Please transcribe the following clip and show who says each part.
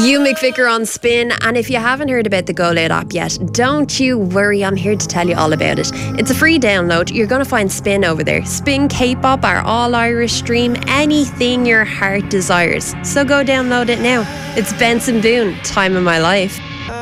Speaker 1: You McVicker on Spin, and if you haven't heard about the Go Loud app yet, don't you worry, I'm here to tell you all about it. It's a free download. You're going to find Spin over there. Spin K-pop, our all-Irish stream, anything your heart desires. So go download it now. It's Benson Boone, Time of My Life.